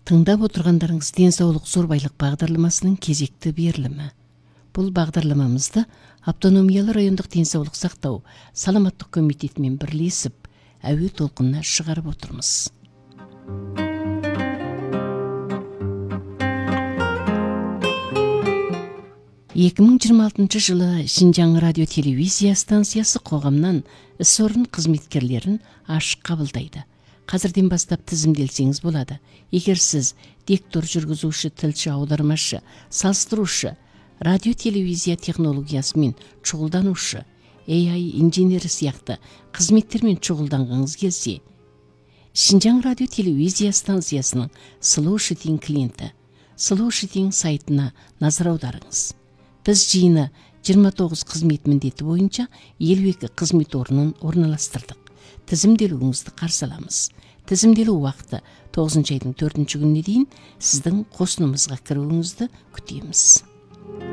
Тыңдап отырғандарыңыз денсаулық зор байлық бағдарламасының кезекті берілімі. Бұл бағдарламамызды автономиялы райондық денсаулық сақтау саламаттық комитетімен бірлесіп, әуе толқынына шығарып отырмыз. 2026 жылы Шинжаң радио телевизия станциясы қоғамнан іс орын қызметкерлерін ашық қабылдайды. Қазірден бастап тізімделсеңіз болады. Егер сіз диктор жүргізуші, тілші, аудармашы, салыстырушы, радио телевизия технологиясымен шұғылданушы, AI инженері сияқты қызметтермен шұғылданғыңыз келсе, Шинжаң радио телевизия станциясының Слушатель клиенті, Слушатель сайтына назар аударыңыз. Біз жиыны 29 қызмет міндеті бойынша 52 қызмет орнын орналастырдық. Тізімделуіңізді қарсы аламыз. Тізімделу уақыты 9 айдың 4 күніне дейін сіздің қосынымызға кіруіңізді күтеміз.